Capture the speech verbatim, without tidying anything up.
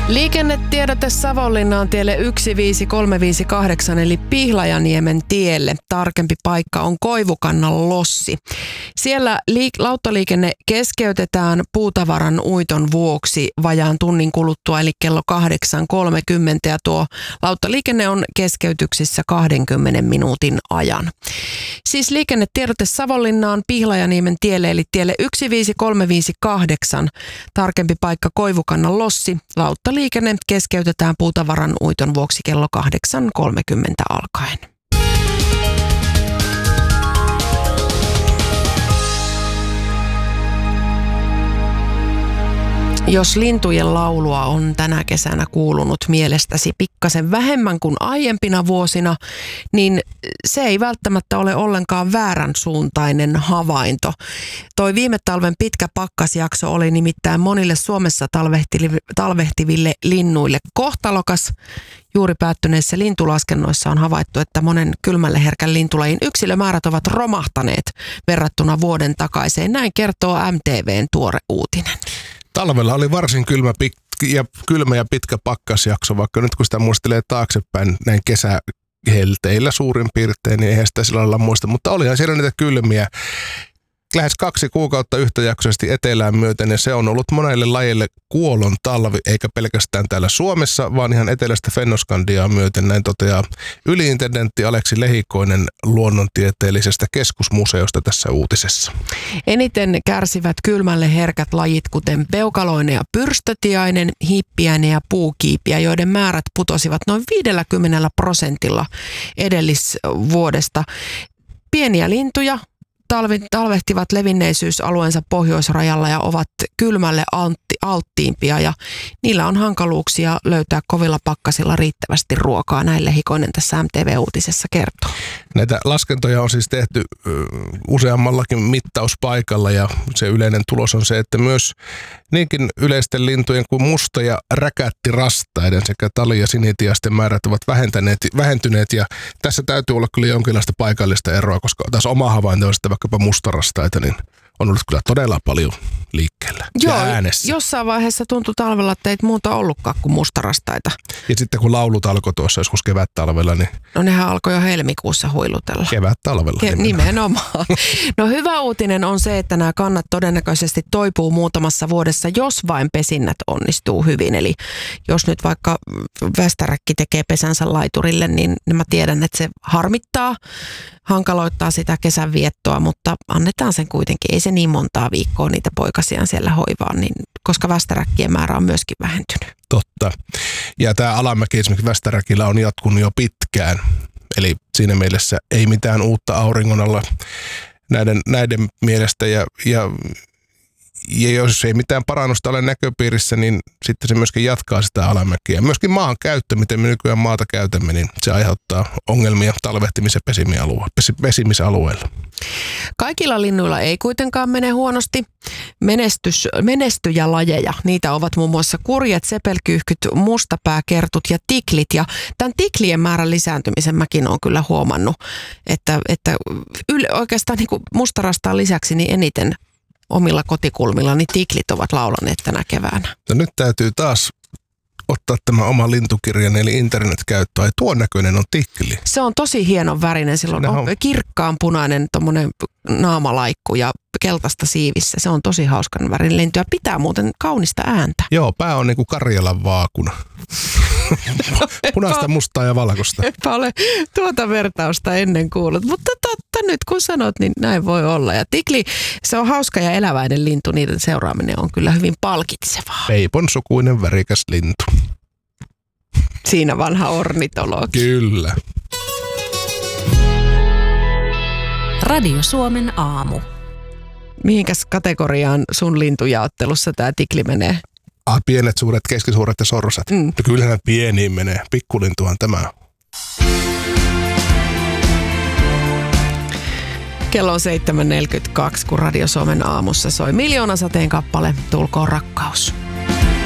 Liikennetiedote Savonlinnaan tielle yksi viisi kolme viisi kahdeksan eli Pihlajaniemen tielle. Tarkempi paikka on Koivukannan lossi. Siellä liik- lauttaliikenne keskeytetään puutavaran uiton vuoksi vajaan tunnin kuluttua eli kello kahdeksan kolmekymmentä ja tuo lauttaliikenne on keskeytyksissä kahdenkymmenen minuutin ajan. Siis liikennetiedote Savonlinnaan Pihlajaniemen tielle eli tielle yksi viisi kolme viisi kahdeksan. Tarkempi paikka Koivukannan lossi. Lauttaliikenne keskeytetään puutavaran uiton vuoksi kello kahdeksan kolmekymmentä alkaen. Jos lintujen laulua on tänä kesänä kuulunut mielestäsi pikkasen vähemmän kuin aiempina vuosina, niin se ei välttämättä ole ollenkaan väärän suuntainen havainto. Toi viime talven pitkä pakkasjakso oli nimittäin monille Suomessa talvehtiville linnuille kohtalokas. Juuri päättyneissä lintulaskennoissa on havaittu, että monen kylmälle herkän lintulajin yksilömäärät ovat romahtaneet verrattuna vuoden takaiseen. Näin kertoo M T V:n tuore uutinen. Talvella oli varsin kylmä, pit- ja, kylmä ja pitkä pakkasjakso, vaikka nyt kun sitä muistelee taaksepäin näin kesähelteillä suurin piirtein, niin eihän sitä sillä lailla muista. Mutta olihan siellä niitä kylmiä lähes kaksi kuukautta yhtäjaksoisesti etelään myöten, ja se on ollut monelle lajille kuolon talvi, eikä pelkästään täällä Suomessa, vaan ihan etelästä Fennoskandiaa myöten, näin toteaa yliintendentti Aleksi Lehikoinen luonnontieteellisestä keskusmuseosta tässä uutisessa. Eniten kärsivät kylmälle herkät lajit, kuten peukaloinen ja pyrstötiainen, hippiäinen ja puukiipiä, joiden määrät putosivat noin viidelläkymmenellä prosentilla edellisvuodesta. Pieniä lintuja Talvi, talvehtivat levinneisyysalueensa pohjoisrajalla ja ovat kylmälle altti, alttiimpia ja niillä on hankaluuksia löytää kovilla pakkasilla riittävästi ruokaa. Näin Lehikoinen tässä M T V-uutisessa kertoo. Näitä laskentoja on siis tehty useammallakin mittauspaikalla ja se yleinen tulos on se, että myös niinkin yleisten lintujen kuin musta- ja räkättirastaiden sekä tali- ja sinitiaisten määrät ovat vähentäneet, vähentyneet ja tässä täytyy olla kyllä jonkinlaista paikallista eroa, koska taas oma havainto on sitten vaikkapa mustarastaita, niin on ollut kyllä todella paljon liikkeellä Joo, ja äänessä. Jossain vaiheessa tuntui talvella, että ei muuta ollutkaan kuin mustarastaita. Ja sitten kun laulut alkoi tuossa joskus kevät-talvella, niin... No nehän alkoi jo helmikuussa huilutella. Kevät-talvella. Ke- nimenomaan. No hyvä uutinen on se, että nämä kannat todennäköisesti toipuu muutamassa vuodessa, jos vain pesinnät onnistuu hyvin. Eli jos nyt vaikka västäräkki tekee pesänsä laiturille, niin mä tiedän, että se harmittaa, hankaloittaa sitä kesän viettoa, mutta annetaan sen kuitenkin. Ei se niin montaa viikkoa niitä poikasiaan siellä hoivaan, niin, koska västäräkkien määrä on myöskin vähentynyt. Totta. Ja tämä alamäki esimerkiksi västäräkillä on jatkunut jo pitkään. Eli siinä mielessä ei mitään uutta auringon alla näiden, näiden mielestä. Ja, ja, ja jos ei mitään parannusta ole näköpiirissä, niin sitten se myöskin jatkaa sitä alamäkiä. Myöskin maan käyttö, miten me nykyään maata käytämme, niin se aiheuttaa ongelmia talvehtimis- ja pesimisalueilla. Kaikilla linnuilla ei kuitenkaan mene huonosti. Menestys, menestyjälajeja, niitä ovat muun muassa kurjet, sepelkyyhkyt, mustapääkertut ja tiklit. Ja tämän tiklien määrän lisääntymisen mäkin olen kyllä huomannut, että, että yle, oikeastaan niin kuin mustarastaan lisäksi niin eniten omilla kotikulmilla niin tiklit ovat laulaneet tänä keväänä. No nyt täytyy taas ottaa tämä oma lintukirjan eli internetkäyttö. Ai tuon näköinen on tikli. Se on tosi hienon värinen. Silloin on kirkkaan punainen tommonen naamalaikku ja keltaista siivissä. Se on tosi hauskan värin lintu ja pitää muuten kaunista ääntä. Joo, pää on niinku Karjalan vaakuna. Punaista, mustaa ja valkoista. Eipä ole tuota vertausta ennen kuullut, mutta totta nyt kun sanot, niin näin voi olla. Ja tikli, se on hauska ja eläväinen lintu, niiden seuraaminen on kyllä hyvin palkitsevaa. Peipon sukuinen värikäs lintu. Siinä vanha ornitologi. Kyllä. Radio Suomen aamu. Mihinkäs kategoriaan sun lintujaottelussa tämä tikli menee? Ah, pienet, suuret, keskisuuret ja sorsat. Mm. No kyllähän pieniin menee. Pikkulintuhan tämä. Kello on seitsemän neljäkymmentäkaksi, kun Radio Suomen aamussa soi Miljoonasateen kappale Tulkoon rakkaus.